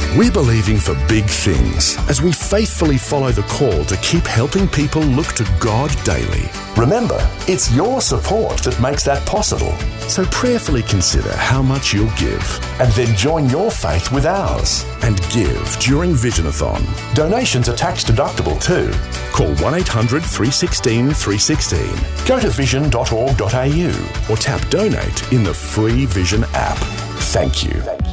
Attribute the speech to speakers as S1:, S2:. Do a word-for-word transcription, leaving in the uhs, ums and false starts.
S1: We're believing for big things as we faithfully follow the call to keep helping people look to God daily.
S2: Remember, it's your support that makes that possible.
S1: So prayerfully consider how much you'll give.
S2: And then join your faith with ours.
S1: And give during Visionathon.
S2: Donations are tax deductible too.
S1: Call one eight hundred three one six three one six.
S2: Go to vision dot org dot a u
S1: or tap donate in the free Vision app.
S2: Thank you.